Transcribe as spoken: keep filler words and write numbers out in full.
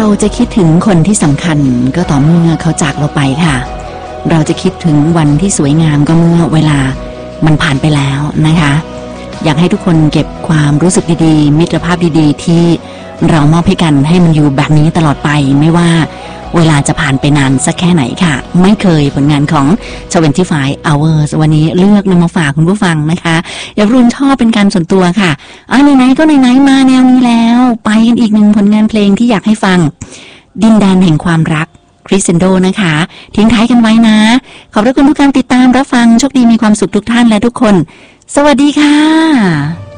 จะคิดถึงคนที่สำคัญก็ต่อเมื่อเขาจากเราไปค่ะเราจะคิดถึงวันที่สวยงามก็เมื่อเวลามันผ่านไปแล้วนะคะอยากให้ทุกคนเก็บความรู้สึกดีๆมิตรภาพดีๆที่เรามอบให้กันให้มันอยู่แบบนี้ตลอดไปไม่ว่าเวลาจะผ่านไปนานสักแค่ไหนค่ะไม่เคยผลงานของยี่สิบห้า hours วันนี้เลือกนำมาฝากคุณผู้ฟังนะคะอยากรุ่นชอบเป็นการส่วนตัวค่ะอ่ะไหนๆก็ไหนๆมาแนวนี้แล้วไปกันอีกหนึ่งผลงานเพลงที่อยากให้ฟังดินแดนแห่งความรักคริสเซนโดนะคะทิ้งท้ายกันไว้นะขอบคุณทุกการติดตามรับฟังโชคดีมีความสุขทุกท่านและทุกคนสวัสดีค่ะ